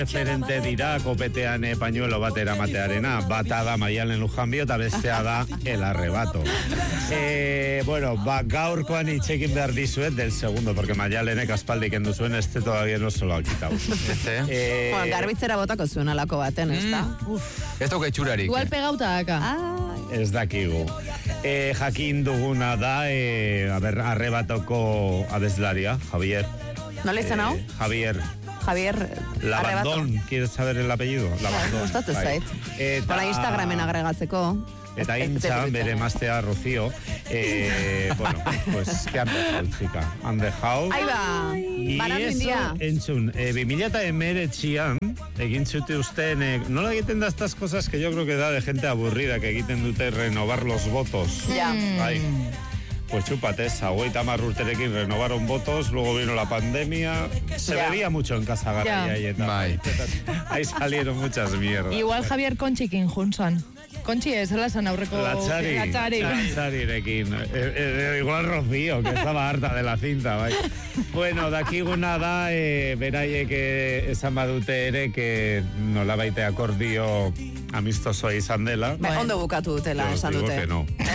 referente dira kopetean pañuelo bat eramatearena. Bata da Maialen Lujanbio eta bestea da El Arrebato. Bueno, gaurkoan itxekin behar dizuet del segundo, porque Maialenek aspaldik kendu zuen, todavía no se lo ha quitado. Bueno, garbitzera botako zuen alako baten, ez da? Ez dauka itxurarik. Igual pegauta daka. Ez dakigu. Jakin duguna da, Arrebatoko abeslaria, Javier. ¿No le izan hau? Javier Labandón. ¿Quieres saber el apellido? Labandón. Gustatzen zait. Hola Instagramen agregatzeko. Eta Intza, bere emaztea, Rocío. Bueno, pues, ¿qué han dejado, chica? Han dejado... Ahí va, barando india. Entzun, 2019an, egin zute usten, nola egiten da estas cosas que yo creo que da de gente aburrida, que egiten dute renovar los votos. Ya. Bai. Pues chúpate esa, 30 urterekin renovaron votos, luego vino la pandemia, se bebía mucho en casa Garria y ahí salieron muchas mierdas. Igual Javier Conchikin juntzan. Kontxi ez, hola zan aurreko... Latxarirekin. Igual Rocío, que estaba harta de la cinta, bai. Bueno, dakiguna da, beraiek esan badute ere, que nola baite akordio amistosoa izan dela. Ondo bukatu dutela, esan dute. Yo digo que no.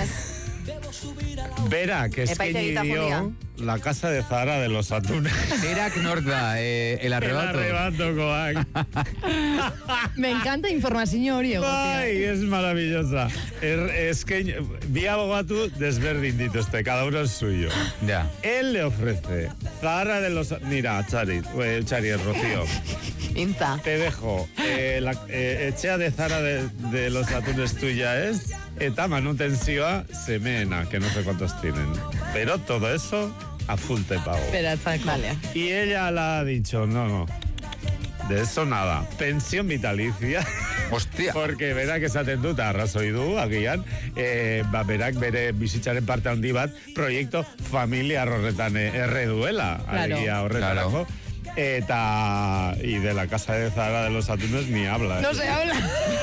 Berak eskaini dio la casa de Zahara de los Atunes. Berak nork da, El Arrebato. El Arrebatokoak. Me encanta informazio hori egotea. Ay, es maravillosa. Es que bi abogatu desberdin dituzte, cada uno es suyo. Ya. Él le ofrece Zahara de los... Mira, Chari, Rocío. Intza. Te dejo. Etxea de Zahara de los Atunes tuya es... Eta manutentzioa semeena, que no sé cuántos tienen. Pero todo eso a full te pago. Vale. Y ella la ha dicho, no, de eso nada. Pensión vitalicia. Hostia. Porque berak esaten dut, arrazoi du, agian, berak bere bizitzaren parte handi bat, proiektu familiar horretan erreduela. Claro. Horretarako. Claro. Y de la casa de Zahara de los Atunes ni habla. No se habla.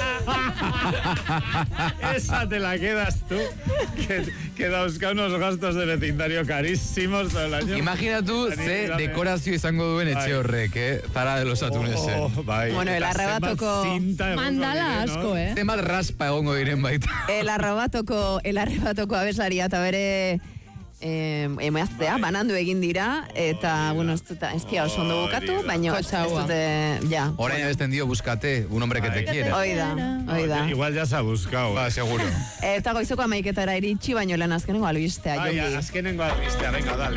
Esa te la quedas tú, que dauzka unos gastos de vecindario carísimos todo el año. Imagina tú ze dekorazio izango duen etxe horrek, Zahara de los Atunesen. Bueno, El Arrebatoko... Mandala asko, Zenbat raspa egongo diren baita. El Arrebatoko abeslaria eta bere... emaztea, banandu egin dira, eta, bueno, ez dira oso ondo bukatu, baina ez dute, ja. Orain abesten dio, buscate un hombre que te quiere. Oida. Igual ya se ha buscado. Seguro. Eta goizoko amaiketara iritsi, baino lehen azkenengo albistea, Jongi. Azkenengo albistea, venga, dale.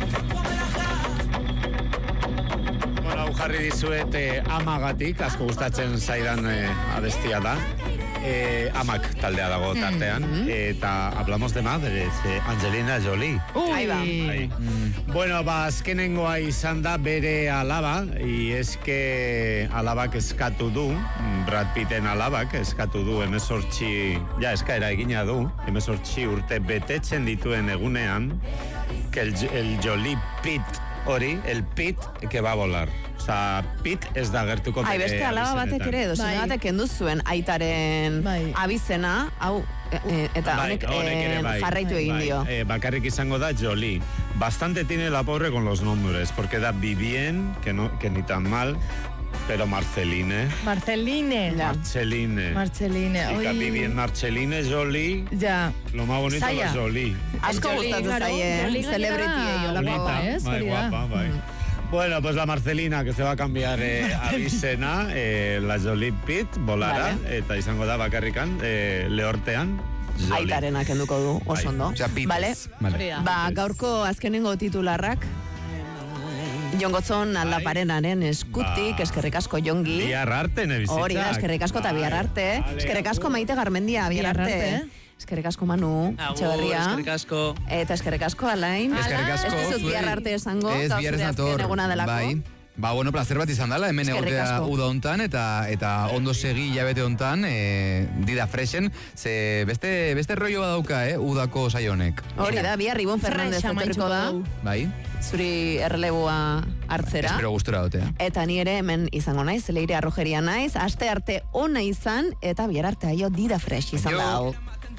Bueno, hau jarri dizuet amagatik, asko gustatzen zaidan abestia da. Amak taldea dago tartean, eta hablamos de madres, Angelina Jolie. Ahí va. Bueno, azkenengoa izan da bere alaba, y es que alabak eskatu du, Brad Pitten alabak eskatu du, eskaera egina du, 18 urte betetzen dituen egunean, que el Jolie Pitt hori, el Pitt que va a volar. Osa, Pitt ez da gertuko bere beste alaba batek ere, dozene batek kendu zuen aitaren abizena, hau, eta honek jarraitu egin dio. Bakarrik izango da Jolie. Bastante tiene la pobre con los nombres, porque da Vivien, que ni tan mal, pero Marceline. Chica, Vivien, Marceline, Jolie. Ya. Lo más bonito es Jolie. Asko gustatzen zaie, celebrity. Muy guapa, bai. Bueno, pues la Marcelina, que se va a cambiar abizena, la Jolie Pitt volará, eta izango da bakarrikan, lehortean. Aitaren kenduko du, oso ondo. Vale? Gaurko azkenengo titularrak, Jon Gotzon aldaparenaren eskutik, eskerrik asko Jongi. Bihar arte, nebizitza. Hori da, eskerrik asko eta bihar arte. Eskerrik asko Maite Garmendia, bihar arte. Eskerrik asko Manu, Etxeberria. Eskerrik asko. Eta eskerrik asko Alain. Eskerrik asko. Ez dizut bihar arte esango. Ez bihar ez nator. Bai. Bueno, placer bat izan dela, hemen egotea uda hontan, eta ondo segi hilabete hontan, Dida Freshen, ze beste rollo badauka, udako saio honek. Hori da, bihar Ibon Fernandez etorriko da. Bai. Zuri erreleboa hartzera. Espero gustura dotea. Eta ni ere hemen izango naiz, Leire Arrojeria naiz, aste arte ona izan, eta bihar arte aio Dida Fresh izan da.